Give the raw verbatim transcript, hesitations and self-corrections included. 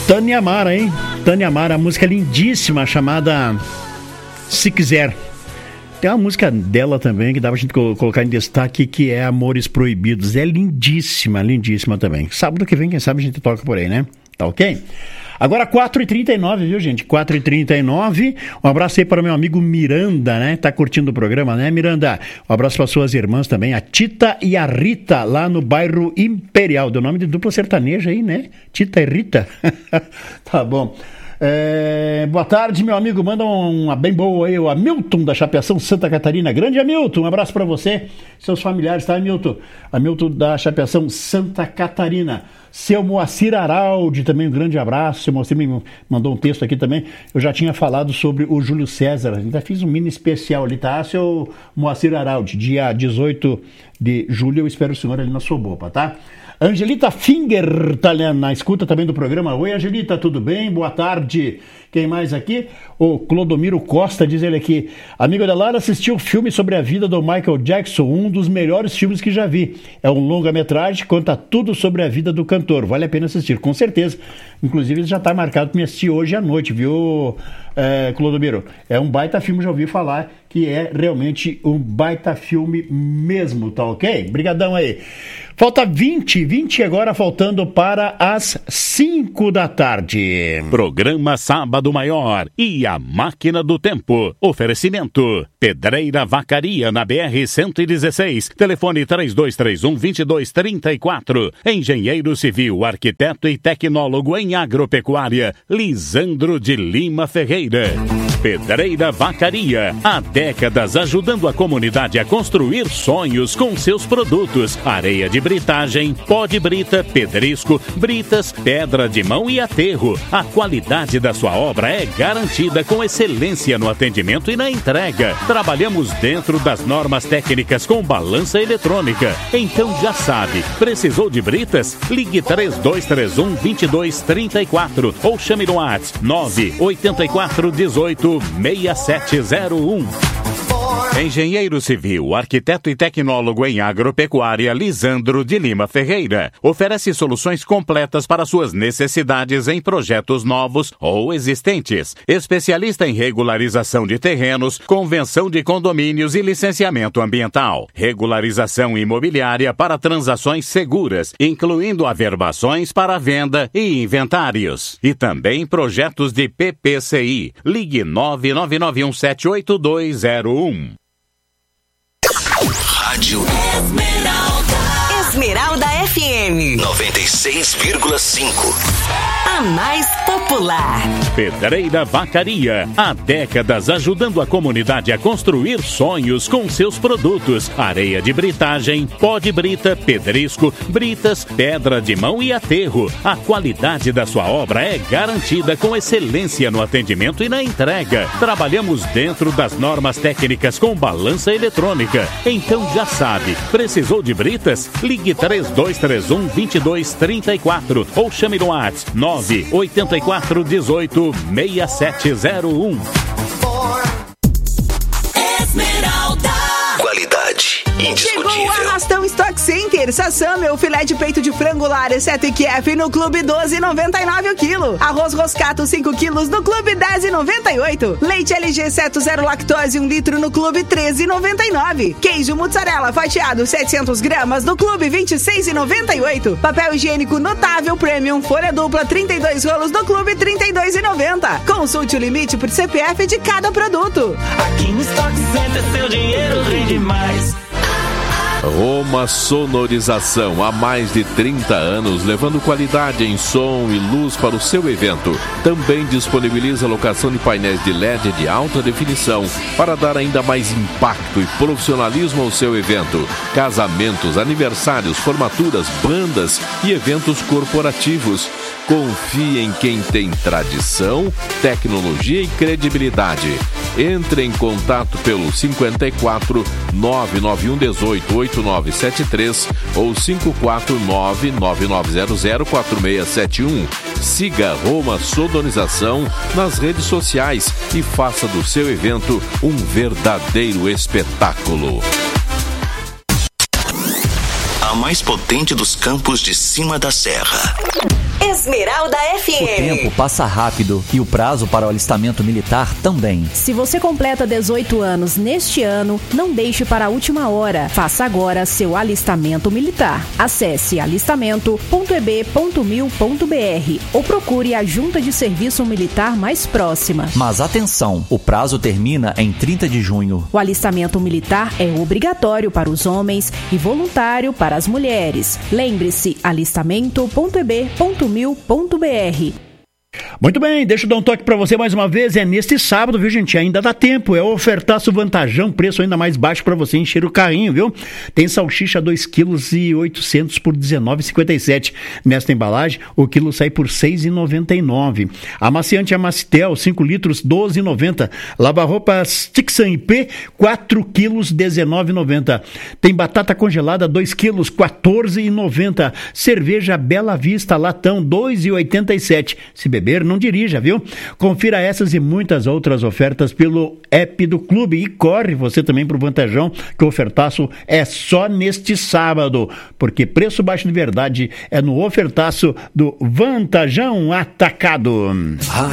Tânia Amara, hein? Tânia Amara, a música lindíssima chamada Se Quiser. Tem uma música dela também que dá pra gente colocar em destaque, que é Amores Proibidos. É lindíssima, lindíssima também. Sábado que vem, quem sabe a gente toca por aí, né? Tá ok? Agora quatro e trinta e nove, viu, gente? quatro e trinta e nove. Um abraço aí para o meu amigo Miranda, né? Tá curtindo o programa, né, Miranda? Um abraço para suas irmãs também, a Tita e a Rita, lá no bairro Imperial. Deu nome de dupla sertaneja aí, né? Tita e Rita. Tá bom. É, boa tarde, meu amigo. Manda uma bem boa aí, o Hamilton da Chapeação Santa Catarina. Grande Hamilton, um abraço para você, seus familiares, tá, Hamilton? Hamilton da Chapeação Santa Catarina. Seu Moacir Araldi, também um grande abraço. Seu Moacir me mandou um texto aqui também. Eu já tinha falado sobre o Júlio César. Ainda fiz um mini especial ali, tá? Seu Moacir Araldi, dia dezoito de julho. Eu espero o senhor ali na sua bopa, tá? Angelita Finger tá na escuta também do programa. Oi, Angelita, tudo bem? Boa tarde. Quem mais aqui? O Clodomiro Costa, diz ele aqui. Amigo da Lara, assistiu o filme sobre a vida do Michael Jackson, um dos melhores filmes que já vi. É um longa-metragem, conta tudo sobre a vida do cantor. Vale a pena assistir, com certeza. Inclusive, já está marcado para me assistir hoje à noite, viu, é, Clodomiro? É um baita filme, já ouvi falar que é realmente um baita filme mesmo, tá ok? Brigadão aí. Falta vinte, vinte agora, faltando para as cinco da tarde. Programa Sábado Maior e a Máquina do Tempo. Oferecimento: Pedreira Vacaria, na B R cento e dezesseis. Telefone três dois três um, dois dois três quatro. Engenheiro Civil, Arquiteto e Tecnólogo em Agropecuária, Lisandro de Lima Ferreira. Pedreira Vacaria, há décadas ajudando a comunidade a construir sonhos com seus produtos. Areia de britagem, pó de brita, pedrisco, britas, pedra de mão e aterro. A qualidade da sua obra é garantida com excelência no atendimento e na entrega. Trabalhamos dentro das normas técnicas com balança eletrônica. Então já sabe, precisou de britas? Ligue três dois três um, dois dois três quatro ou chame no WhatsApp nove oito quatro um oito seis sete zero um. Engenheiro Civil, Arquiteto e Tecnólogo em Agropecuária, Lisandro de Lima Ferreira. Oferece soluções completas para suas necessidades em projetos novos ou existentes. Especialista em regularização de terrenos, convenção de condomínios e licenciamento ambiental. Regularização imobiliária para transações seguras, incluindo averbações para venda e inventários. E também projetos de P P C I. Ligue nove nove nove um sete oito dois zero um. Rádio Esmeralda. Esmeralda F M noventa e seis vírgula cinco. A mais popular. Pedreira Vacaria, há décadas ajudando a comunidade a construir sonhos com seus produtos. Areia de britagem, pó de brita, pedrisco, britas, pedra de mão e aterro. A qualidade da sua obra é garantida com excelência no atendimento e na entrega. Trabalhamos dentro das normas técnicas com balança eletrônica. Então já sabe, precisou de britas? Ligue três dois três um, dois dois três quatro ou chame no WhatsApp nove oito quatro um oito seis sete zero um. Esmeralda. Qualidade indiscutível. Chegou o Arrastão Stock Center. Sassã, meu filé de peito de frango Lara sete Q F no Clube doze e noventa e nove o quilo. Arroz Roscato cinco quilos no Clube dez e noventa e oito. Leite L G Seto zero lactose um litro no Clube treze e noventa e nove. Queijo mussarela fatiado setecentos gramas no Clube vinte e seis e noventa e oito. Papel higiênico Notável Premium folha dupla trinta e dois rolos no Clube trinta e dois e noventa. Consulte o limite por C P F de cada produto. Aqui no Stock Center seu dinheiro rende mais. Roma Sonorização, há mais de trinta anos, levando qualidade em som e luz para o seu evento. Também disponibiliza locação de painéis de L E D de alta definição para dar ainda mais impacto e profissionalismo ao seu evento. Casamentos, aniversários, formaturas, bandas e eventos corporativos. Confie em quem tem tradição, tecnologia e credibilidade. Entre em contato pelo cinquenta e quatro, nove nove um oito, oito nove sete três ou cinco quatro nove, nove nove zero zero, quatro seis sete um. Siga Roma Sonorização nas redes sociais e faça do seu evento um verdadeiro espetáculo. A mais potente dos campos de cima da serra. Esmeralda F M. O tempo passa rápido e o prazo para o alistamento militar também. Se você completa dezoito anos neste ano, não deixe para a última hora. Faça agora seu alistamento militar. Acesse alistamento ponto e b ponto mil ponto b r ou procure a Junta de Serviço Militar mais próxima. Mas atenção, o prazo termina em trinta de junho. O alistamento militar é obrigatório para os homens e voluntário para as mulheres. Lembre-se, alistamento ponto e b ponto mil ponto b r. Muito bem, deixa eu dar um toque pra você mais uma vez, é neste sábado, viu gente, ainda dá tempo, é ofertaço vantajão, preço ainda mais baixo pra você encher o carrinho, viu? Tem salsicha dois quilos e oitocentos por dezenove reais e cinquenta e sete centavos. Nesta embalagem, o quilo sai por seis reais e noventa e nove centavos. Amaciante Amacitel, cinco litros, doze reais e noventa centavos. Lava-roupas Tixan I P, quatro quilos, dezenove reais e noventa centavos. Tem batata congelada, dois quilos, quatorze reais e noventa centavos. Cerveja Bela Vista, latão, dois reais e oitenta e sete centavos. Se beber, não dirija, viu? Confira essas e muitas outras ofertas pelo app do clube e corre você também pro Vantajão, que o ofertaço é só neste sábado, porque preço baixo de verdade é no ofertaço do Vantajão Atacado.